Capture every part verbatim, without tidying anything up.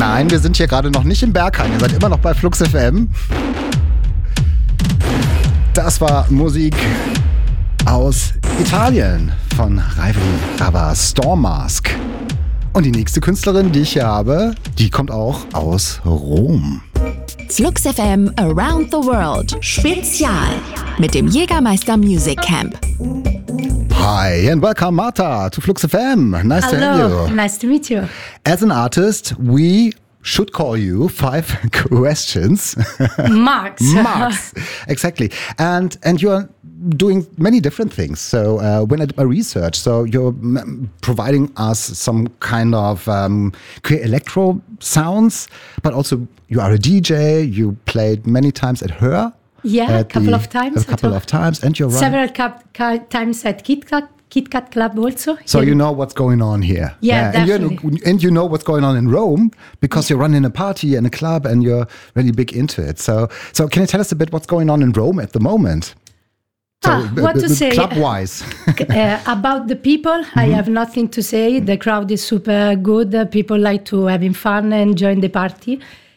Nein, wir sind hier gerade noch nicht im Berghain. Ihr seid immer noch bei Flux F M. Das war Musik aus Italien von Ravel Rava, Storm Mask. Und die nächste Künstlerin, die ich hier habe, die kommt auch aus Rom. Flux F M Around the World Spezial mit dem Jägermeister Music Camp. Hi and welcome, Marta, to Flux F M. Nice Hello. to have you. Nice to meet you. As an artist, we should call you five questions. Max. Max, exactly. And and you're doing many different things. So uh, when I did my research, so you're m- providing us some kind of um, queer electro sounds, but also you are a D J. You played many times at Her. Yeah, a couple the, of times. A couple of times, and you're running. Several cap- ca- times at Kit Kat, Kit Kat Club also. So yeah. you know what's going on here. Yeah, and definitely. You and you know what's going on in Rome because you're running a party and a club and you're really big into it. So, so can you tell us a bit what's going on in Rome at the moment? So, Ah, what to say? Club-wise. uh, about the people, mm-hmm. I have nothing to say. The crowd is super good. Uh, people like to having fun and join the party.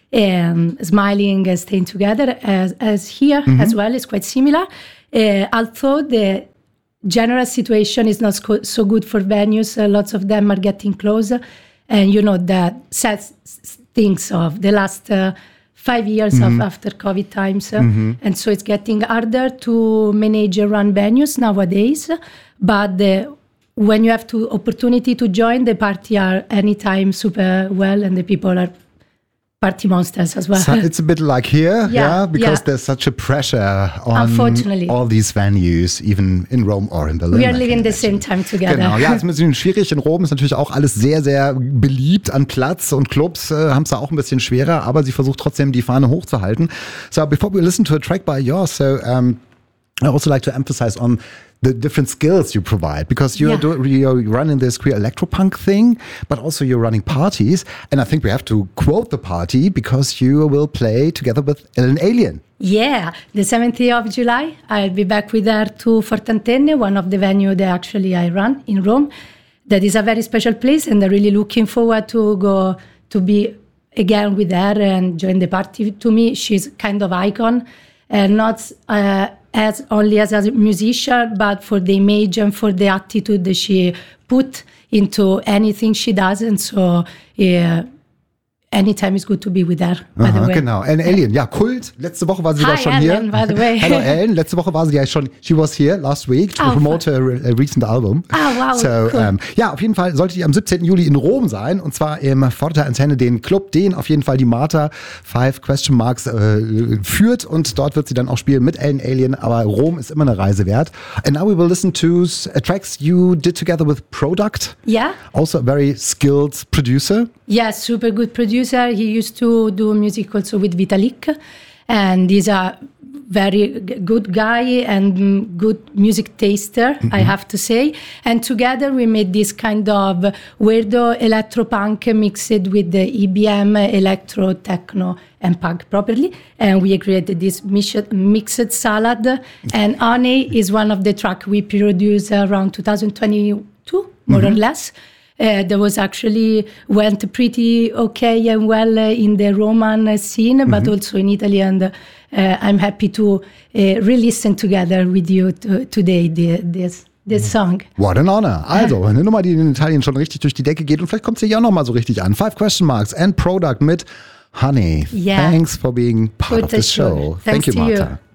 And smiling and staying together as, as here mm-hmm. as well is quite similar. Uh, although the general situation is not so, so good for venues, uh, lots of them are getting closer. And you know, the sad things of the last uh, five years mm-hmm. of after COVID times. Uh, mm-hmm. And so it's getting harder to manage and run venues nowadays. But the, when you have to opportunity to join, the party are anytime super well and the people are party monsters as well. So it's a bit like here, yeah, yeah because yeah. there's such a pressure on all these venues, even in Rome or in Berlin. We are living the same time together. Genau, ja, ist ein bisschen schwierig. In Rom ist natürlich auch alles sehr, sehr beliebt an Platz und Clubs äh, haben es da auch ein bisschen schwerer, aber sie versucht trotzdem die Fahne hochzuhalten. So before we listen to a track by yours, so um, I also like to emphasize on the different skills you provide, because you're, yeah. do, you're running this queer electropunk thing, but also you're running parties. And I think we have to quote the party because you will play together with Ellen Alien. Yeah, the seventeenth of July, I'll be back with her to Fortantenne, one of the venues that actually I run in Rome. That is a very special place, and I'm really looking forward to go to be again with her and join the party. To me, she's kind of icon, and not uh, as only as a musician, but for the image and for the attitude that she put into anything she does. And so, yeah, anytime is good to be with her, by Aha, the way. Genau, Ellen Alien, ja, Kult. Letzte Woche war sie Hi, da schon Ellen, hier. by the way. Hello, Ellen. Letzte Woche war sie ja schon, she was here last week to oh, promote her a recent album. Ah, wow, so, cool. ähm, ja, auf jeden Fall solltet ihr am siebzehnten Juli in Rom sein, und zwar im Fortantenne, den Club, den auf jeden Fall die Marta Five Question Marks äh, führt, und dort wird sie dann auch spielen mit Ellen Alien, aber Rom ist immer eine Reise wert. And now we will listen to uh, tracks you did together with Product. Yeah. Also a very skilled producer. Yeah, super good producer. He used to do music also with Vitalik, and he's a very g- good guy and good music taster, mm-hmm. I have to say. And together we made this kind of weirdo electropunk mixed with the E B M, electro, techno, and punk properly. And we created this mixed, mixed salad. And Honey is one of the tracks we produced around twenty twenty-two, more mm-hmm. or less. Uh, that was actually went pretty okay and well uh, in the Roman scene, mm-hmm. but also in Italy. And uh, I'm happy to uh, re-listen together with you to, today the, this this song. What an honor. Also, eine Nummer, die in Italien schon richtig durch die Decke geht, und vielleicht kommt sie ja auch noch mal so richtig an. Five Question Marks and Product mit Honey. Yeah. Thanks for being part Good of this show. Thanks Thank you, to Marta. You.